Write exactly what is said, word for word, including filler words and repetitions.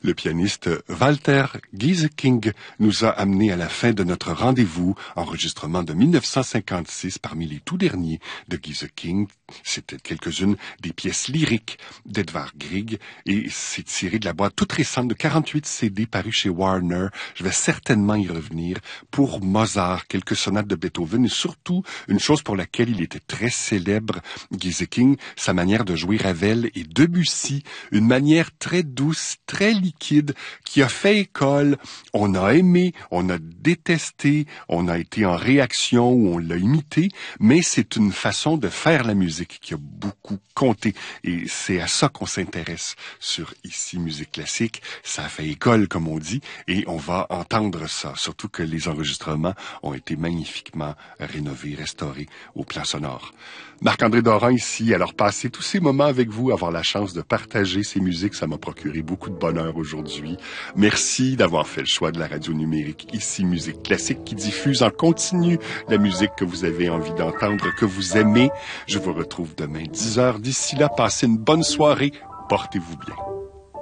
Le pianiste Walter Gieseking nous a amené à la fin de notre rendez-vous, enregistrement de mille neuf cent cinquante-six parmi les tout derniers de Gieseking. C'était quelques-unes des pièces lyriques d'Edvard Grieg et c'est tiré de la boîte toute récente de quarante-huit C D paru chez Warner. Je vais certainement y revenir pour Mozart, quelques sonates de Beethoven et surtout une chose pour laquelle il était très célèbre, Gieseking, sa manière de jouer Ravel et Debussy, une manière très douce, très liquide, qui a fait école. On a aimé, on a détesté, on a été en réaction ou on l'a imité, mais c'est une façon de faire la musique qui a beaucoup compté et c'est à ça qu'on s'intéresse sur Ici Musique Classique. Ça a fait école, comme on dit, et on va entendre ça, surtout que les enregistrements ont été magnifiquement rénovés, restaurés au plan sonore. Marc-André Doran ici, alors passer tous ces moments avec vous, avoir la chance de partager ces musiques, ça m'a procuré beaucoup de bonheur aujourd'hui. Merci d'avoir fait le choix de la radio numérique Ici Musique Classique qui diffuse en continu la musique que vous avez envie d'entendre, que vous aimez. Je vous retrouve demain dix heures. D'ici là, passez une bonne soirée. Portez-vous bien.